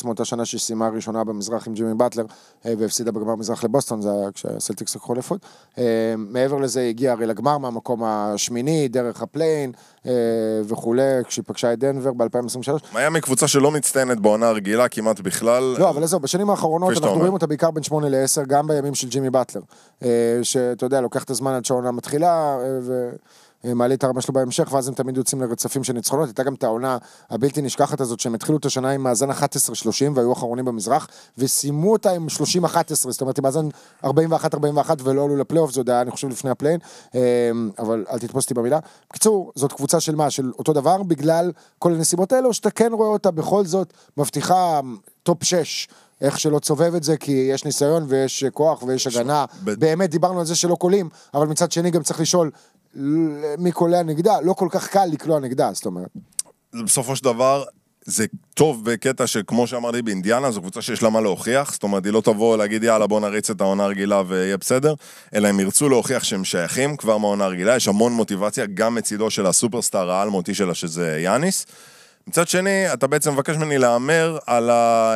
מאותה שנה שהיא סיימה ראשונה במזרח עם ג'ימי באטלר, והפסידה בגמר מזרח לבוסטון, זה היה כשהסלטיקס לקחו אליפות. מעבר לזה הגיע הרי לגמר מהמקום השמיני, דרך הפליין וכולי, כשהיא פגשה את דנבר ב-2023. מיאמי קבוצה שלא מצטיינת בעונה הרגילה כמעט בכלל. לא, אבל זהו, בשנים האחרונות אנחנו רואים אותה בעיקר בין 8 ל-10, גם בימים של ג'ימי באטלר, שאתה יודע, לוקח את הזמן עד שהעונה מתחילה, מעלה את הרמה שלו בהמשך, ואז הם תמיד יוצאים לרצפים של ניצחונות. הייתה גם את העונה הבלתי נשכחת הזאת, שהם התחילו את השנה עם מאזן 11-30, והיו אחרונים במזרח, וסיימו אותה עם 30-11, זאת אומרת, עם מאזן 41-41, ולא עלו לפלייאוף, זה עוד היה, אני חושב, לפני הפליין, אבל אל תתפוס אותי במילה. בקיצור, זאת קבוצה של מה? של אותו דבר, בגלל כל הנסיבות האלו, שאתה כן רואה אותה בכל זאת, מבטיחה טופ 6, איך שלא צובב את זה, כי יש ניסיון ויש כוח ויש הגנה. באמת דיברנו על זה שלא קולים, אבל מצד שני גם צריך לשאול מי קולע נגדה, לא כל כך קל לקלוע נגדה, זאת אומרת. בסופו של דבר, זה טוב בקטע שכמו שאמרתי באינדיאנה, זו קבוצה שיש לה מה להוכיח, זאת אומרת, היא לא תבוא להגיד, יאללה, בוא נריץ את העונה הרגילה ויהיה בסדר, אלא הם ירצו להוכיח שהם שייכים כבר מהעונה הרגילה, יש המון מוטיבציה, גם מצידו של הסופרסטאר העל מותי שלה, שזה יאניס. מצד שני, אתה בעצם מבקש ממני לאמר על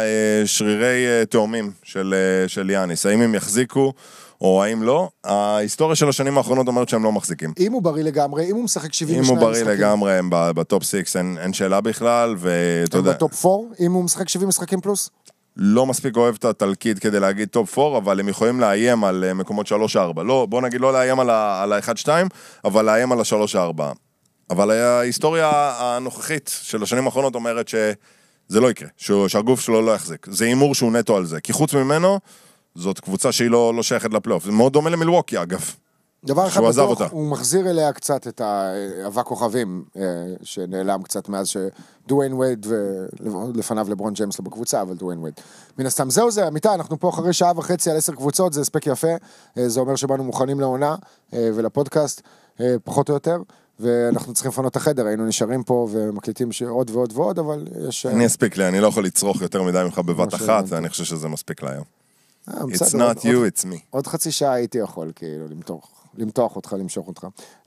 השרירי תאומים של יאניס, האם הם יחזיקו או האם לא. ההיסטוריה של השנים האחרונות אומרת שהם לא מחזיקים. אם הוא בריא לגמרי, אם הוא משחק 72 משחקים. אם הוא בריא משחקים. לגמרי, הם בטופ 6, אין שאלה בכלל, ואתה יודע. בטופ 4, אם הוא משחק 70 משחקים פלוס? לא מספיק אוהב את התלקיד כדי להגיד טופ 4, אבל הם יכולים לאיים על מקומות 3-4. לא, בוא נגיד לא לאיים על ה-1-2, אבל לאיים על ה-3-4. אבל ההיסטוריה הנוכחית של השנים האחרונות אומרת שזה לא יקרה, שהגוף שלו לא יחזיק. זה אימור שהוא נטו על זה, כי חוץ ממנו, זאת קבוצה שהיא לא שייכת לפלייאוף. זה מאוד דומה למילווקי, אגב. דבר אחד בטוח, הוא מחזיר אליה קצת את האבק כוכבים, שנעלם קצת מאז שדוויין וייד, ולפניו לברון ג'יימס לא בקבוצה, אבל דוויין וייד. מן הסתם, זהו זה, אמיתה, אנחנו פה אחרי שעה וחצי על 10 קבוצות, זה הספק יפה, זה אומר שבאנו מוכנים לעונה ולפודקאסט, פחות או יותר, ואנחנו צריכים לפנות את החדר, היינו נשארים פה ומקליטים עוד ועוד ועוד, אבל יש... אני אספיק לי, אני לא יכול לצרוך יותר מדי ממך בבת אחת, ואני חושב שזה מספיק להיום. It's not you, it's me. עוד חצי שעה הייתי יכול, כאילו, למתוח אותך, למשוך אותך.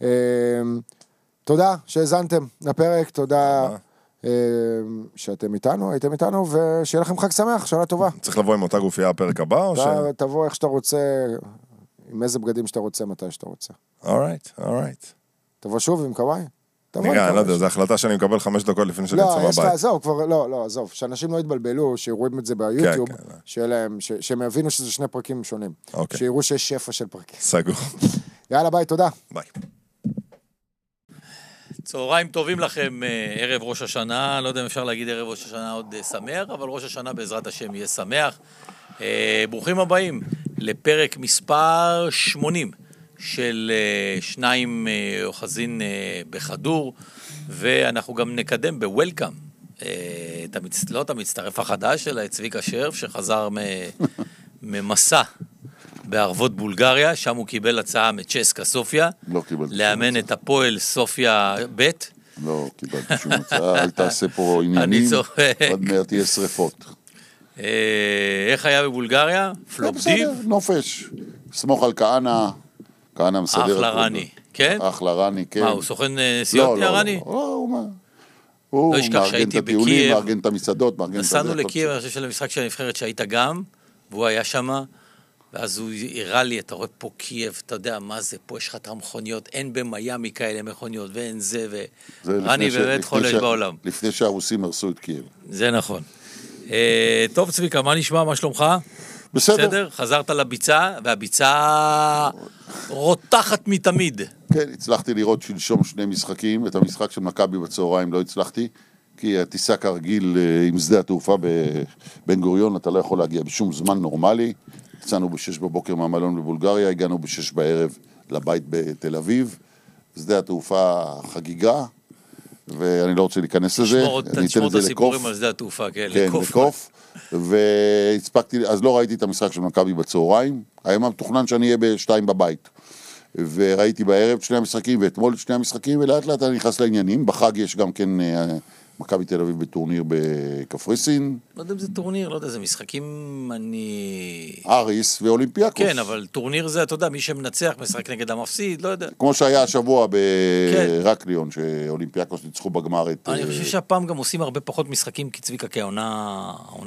תודה שהזנתם לפרק, תודה שאתם איתנו, הייתם איתנו, ושיהיה לכם חג שמח, שנה טובה. צריך לבוא עם אותה גופייה הפרק הבא, או ש... תבוא איך שאתה רוצה, עם איזה בגדים שאתה רוצה, מתי שאתה רוצה. alright. תבוא שוב עם קוואי. נראה, אני לא יודע, זו החלטה שאני מקבל 5 דקות לפני שאני אצא מהבית. לא, עזוב, כבר, לא, עזוב, שאנשים לא יתבלבלו, שיראו את זה ביוטיוב, שהם יבינו שזה 2 פרקים שונים. שיראו שיש שפע של פרקים. סגור. יאללה, ביי, תודה. ביי. צהריים טובים לכם, ערב ראש השנה, לא יודע אם אפשר להגיד ערב ראש השנה עוד שמח, אבל ראש השנה בעזרת השם יהיה שמח. ברוכים הבאים לפרק מספר 80. של 2 אוחזין בכדור, ואנחנו גם נקדם בוולקאם, לא את המצטרף החדש שלה, את צביקה שרף, שחזר ממסע בערבות בולגריה, שם הוא קיבל הצעה מצ'סקה סופיה, לאמן את הפועל סופיה ב'. לא קיבלתי שום הצעה, אל תעשה פה עניינים, עד מעט תהיה שריפות. איך היה בבולגריה? פלופדיב? נופש, סמוך על כהנה מסדר. אחלה רני, כן? אחלה רני, כן. מה, הוא סוכן נסיעות מהרני? לא, הוא מארגן את הטיולים, מארגן את המסעדות, מארגן את זה. נסענו לקייב, אני חושב של המשחק של הנבחרת שהיית גם, והוא היה שם, ואז הוא הראה לי, אתה רואה פה קייב, אתה יודע מה זה, פה יש לך את המכוניות, אין במיימי כאלה מכוניות, ואין זה, ורני באמת חולש בעולם. לפני שהרוסים הרסו את קייב. זה נכון. טוב צביקה, מה נשמע, מה שלומך? בסדר. חזרת לביצה, והביצה רותחת מתמיד. כן, הצלחתי לראות שלשום 2 משחקים, את המשחק של מכבי בצהריים לא הצלחתי, כי הטיסה כרגיל עם שדה התעופה בבן גוריון, אתה לא יכול להגיע בשום זמן נורמלי. יצאנו ב-6 בבוקר מהמלון בבולגריה, הגענו ב-6 בערב לבית בתל אביב, שדה התעופה חגיגה, ואני לא רוצה להיכנס לזה. תשמור את הסיפורים על שדה התעופה, כן, לקוף. והצפקתי, אז לא ראיתי את המשחק של מכבי בצהריים, היום מתוכנן שאני אהיה ב-2 בבית, וראיתי בערב 2 המשחקים, ואתמול 2 המשחקים, ולאט לאט אני נכנס לעניינים, בחג יש גם כן מכבי תל אביב בטורניר בקפריסין. לא יודע אם זה טורניר, לא יודע, זה משחקים, אריס ואולימפיאקוס. כן, אבל טורניר זה, אתה יודע, מי שמנצח משחק נגד המפסיד, לא יודע. כמו שהיה השבוע ברקליון, שאולימפיאקוס ניצחו בגמר את... אני חושב שהפעם גם עושים הרבה פחות משחקים, כי צביקה כעונה